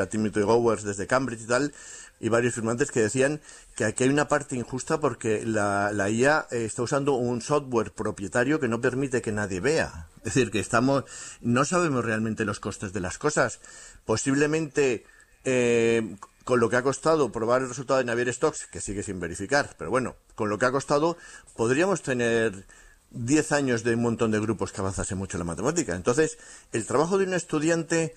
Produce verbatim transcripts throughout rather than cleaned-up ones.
Timothy Gowers desde Cambridge y tal, y varios firmantes que decían que aquí hay una parte injusta porque la, la I A eh, está usando un software propietario que no permite que nadie vea. Es decir, que estamos, no sabemos realmente los costes de las cosas. Posiblemente, eh, con lo que ha costado probar el resultado de Navier Stokes, que sigue sin verificar, pero bueno, con lo que ha costado, podríamos tener diez años de un montón de grupos que avanzase mucho en la matemática. Entonces, el trabajo de un estudiante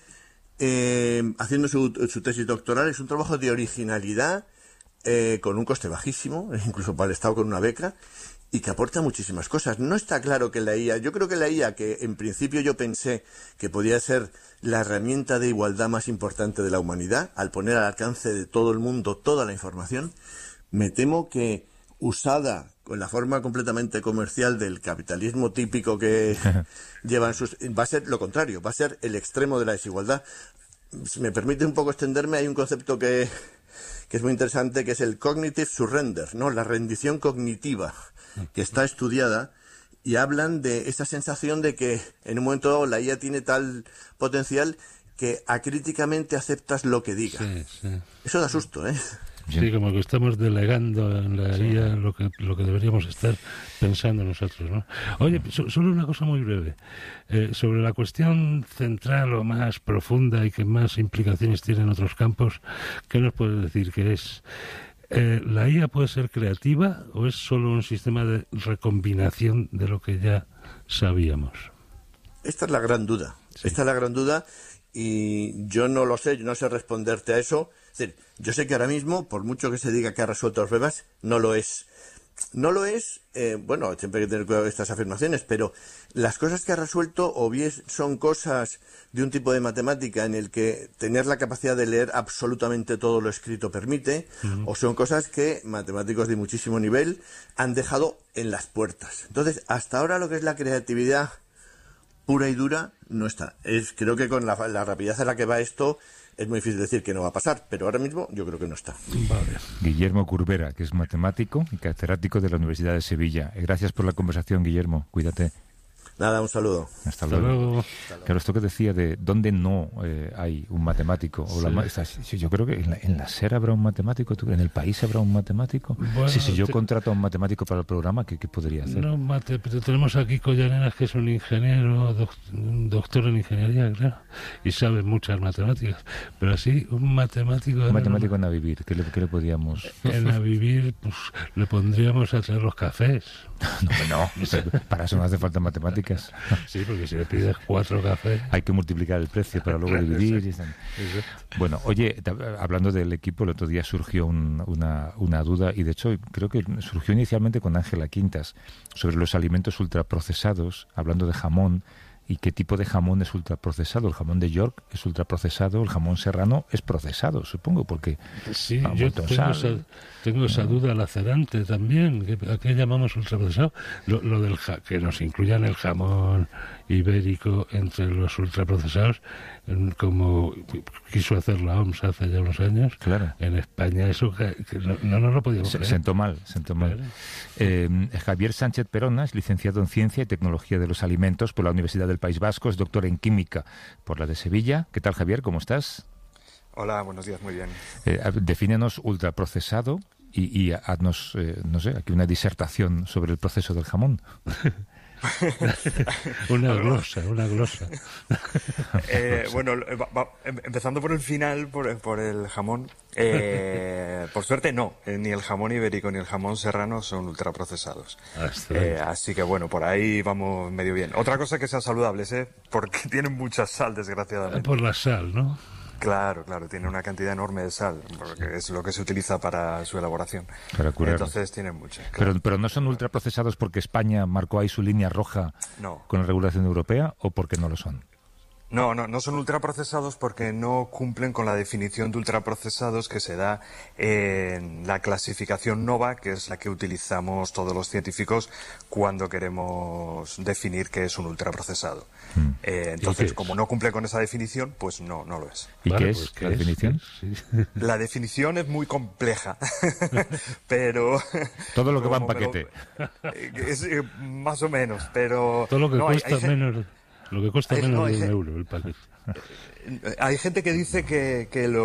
eh, haciendo su, su tesis doctoral es un trabajo de originalidad, eh, con un coste bajísimo, incluso para el Estado con una beca, y que aporta muchísimas cosas. No está claro que la I A, yo creo que la I A, que en principio yo pensé que podía ser la herramienta de igualdad más importante de la humanidad, al poner al alcance de todo el mundo toda la información, me temo que usada con la forma completamente comercial del capitalismo típico que llevan sus... va a ser lo contrario, va a ser el extremo de la desigualdad. Si me permite un poco extenderme, hay un concepto que, que es muy interesante, que es el cognitive surrender, ¿no? La rendición cognitiva, que está estudiada, y hablan de esa sensación de que en un momento dado la I A tiene tal potencial que acríticamente aceptas lo que diga. Sí, sí. Eso da susto, ¿eh? Sí, como que estamos delegando en la I A lo que lo que deberíamos estar pensando nosotros, ¿no? Oye, so, solo una cosa muy breve. Eh, sobre la cuestión central o más profunda y que más implicaciones tiene en otros campos, ¿qué nos puedes decir que es? Eh, ¿La I A puede ser creativa o es solo un sistema de recombinación de lo que ya sabíamos? Esta es la gran duda. Sí. Esta es la gran duda y yo no lo sé, yo no sé responderte a eso. Es decir, yo sé que ahora mismo, por mucho que se diga que ha resuelto los problemas, no lo es. No lo es, eh, bueno, siempre hay que tener cuidado con estas afirmaciones, pero las cosas que ha resuelto o bien son cosas de un tipo de matemática en el que tener la capacidad de leer absolutamente todo lo escrito permite, uh-huh. o son cosas que matemáticos de muchísimo nivel han dejado en las puertas. Entonces, hasta ahora lo que es la creatividad pura y dura no está. Es, creo que con la, la rapidez a la que va esto es muy difícil decir que no va a pasar, pero ahora mismo yo creo que no está. Vale. Guillermo Curbera, que es matemático y catedrático de la Universidad de Sevilla. Gracias por la conversación, Guillermo. Cuídate. Nada, un saludo. Hasta, Hasta luego. luego. Claro, esto que decía de dónde no eh, hay un matemático. O sí. la, esta, yo creo que en la, en la SER habrá un matemático, en el país habrá un matemático. Bueno, sí, si yo te... contrato a un matemático para el programa, ¿qué, qué podría hacer? No, mate, pero tenemos aquí Collaneras, que es un ingeniero, doc, un doctor en ingeniería, claro, y sabe muchas matemáticas. Pero así, un matemático... Un matemático en Avivir, ¿qué le, qué le podríamos...? En Avivir, pues le pondríamos a traer los cafés. No, no, para eso no hace falta matemáticas. Sí, porque si le pides cuatro cafés... Hay que multiplicar el precio para luego dividir. Exacto. Exacto. Bueno, oye, hablando del equipo, el otro día surgió un, una, una duda, y de hecho creo que surgió inicialmente con Ángela Quintas, sobre los alimentos ultraprocesados, hablando de jamón, y qué tipo de jamón es ultraprocesado. El jamón de York es ultraprocesado, el jamón serrano es procesado, supongo, porque... Sí, yo tengo esa, tengo esa duda lacerante también. ¿A qué llamamos ultraprocesado? Lo, lo del ja, que nos incluyan el jamón ibérico entre los ultraprocesados, como quiso hacer la O M S hace ya unos años. Claro. En España eso que, que no, no nos lo podíamos se, creer. Sentó mal, sentó mal. Claro. Eh, Javier Sánchez Perona es licenciado en Ciencia y Tecnología de los Alimentos por la Universidad del País Vasco, es doctor en Química por la de Sevilla. ¿Qué tal, Javier? ¿Cómo estás? Hola, buenos días, muy bien. Eh, defínenos ultraprocesado y, y haznos, eh, no sé, aquí una disertación sobre el proceso del jamón. una glosa, una glosa. eh, bueno, va, va, empezando por el final, por, por el jamón. Eh, por suerte no, eh, ni el jamón ibérico ni el jamón serrano son ultraprocesados. Eh, así que bueno, por ahí vamos medio bien. Otra cosa que sean saludables, ¿eh? Porque tienen mucha sal, desgraciadamente. Por la sal, ¿no? Claro, claro, tiene una cantidad enorme de sal, porque es lo que se utiliza para su elaboración. Para curar. Entonces tienen mucha. Claro. Pero, pero no son ultraprocesados porque España marcó ahí su línea roja no. con la regulación europea, o porque no lo son. No, no, no son ultraprocesados porque no cumplen con la definición de ultraprocesados que se da en la clasificación NOVA, que es la que utilizamos todos los científicos cuando queremos definir qué es un ultraprocesado. Mm. Eh, entonces, como no cumple con esa definición, pues no, no lo es. ¿Y vale, qué es pues, la ¿qué definición? Es? Sí. La definición es muy compleja, pero... Todo lo que va en paquete. Lo, es, eh, más o menos, pero... Todo lo que no, cuesta hay, hay menos... Lo que cuesta hay, menos no, de hay, un euro el paquete. Hay gente que dice que, que